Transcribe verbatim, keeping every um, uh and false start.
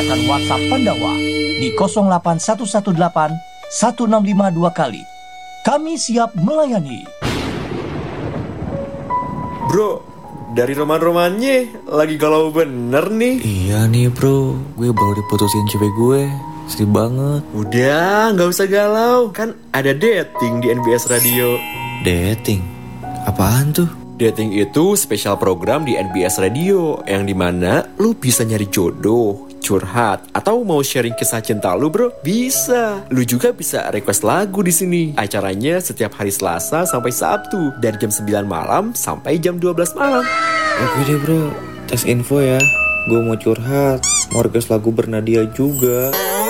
menggunakan WhatsApp Pandawa di nol delapan satu satu delapan satu enam lima dua kali. Kami siap melayani. Bro, dari roman-romannya lagi galau bener nih. Iya nih bro, gue baru diputusin cewek gue. Sedih banget. Udah, gak usah galau. Kan ada dating di N B S Radio. Dating? Apaan tuh? Dating itu spesial program di N B S Radio, yang dimana lu bisa nyari jodoh, curhat, atau mau sharing kisah cinta lu bro, bisa. Lu juga bisa request lagu di sini. Acaranya setiap hari Selasa sampai Sabtu, dari jam sembilan malam sampai jam dua belas malam. Oke deh bro, tes info ya. Gue mau curhat, mau request lagu Bernadia juga.